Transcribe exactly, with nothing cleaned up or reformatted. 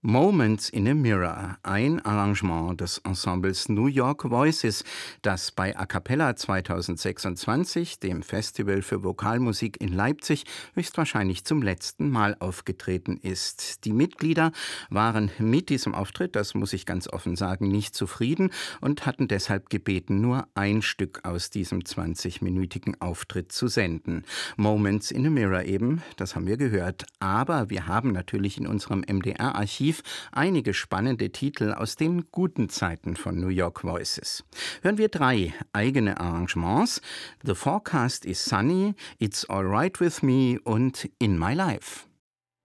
Moments in a Mirror, ein Arrangement des Ensembles New York Voices, das bei A Cappella zweitausendsechsundzwanzig, dem Festival für Vokalmusik in Leipzig, höchstwahrscheinlich zum letzten Mal aufgetreten ist. Die Mitglieder waren mit diesem Auftritt, das muss ich ganz offen sagen, nicht zufrieden und hatten deshalb gebeten, nur ein Stück aus diesem zwanzigminütigen Auftritt zu senden. Moments in a Mirror eben, das haben wir gehört. Aber wir haben natürlich in unserem M D R-Archiv einige spannende Titel aus den guten Zeiten von New York Voices. Hören wir drei eigene Arrangements: The Forecast is Sunny, It's Alright with Me und In My Life.